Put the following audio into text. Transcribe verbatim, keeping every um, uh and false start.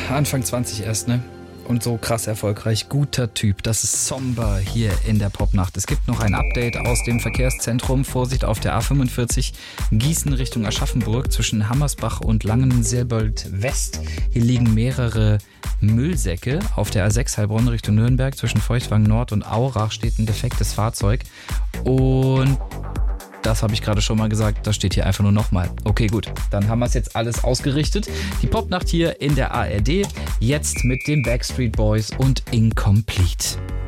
Anfang zwanzig erst, ne? Und so krass erfolgreich. Guter Typ. Das ist Somber hier in der Popnacht. Es gibt noch ein Update aus dem Verkehrszentrum. Vorsicht auf der A fünfundvierzig Gießen Richtung Aschaffenburg zwischen Hammersbach und Langenselbold West. Hier liegen mehrere Müllsäcke. Auf der A sechs Heilbronn Richtung Nürnberg zwischen Feuchtwagen Nord und Aurach steht ein defektes Fahrzeug. Und das habe ich gerade schon mal gesagt, das steht hier einfach nur nochmal. Okay, gut, dann haben wir es jetzt alles ausgerichtet. Die Popnacht hier in der A R D, jetzt mit den Backstreet Boys und Incomplete.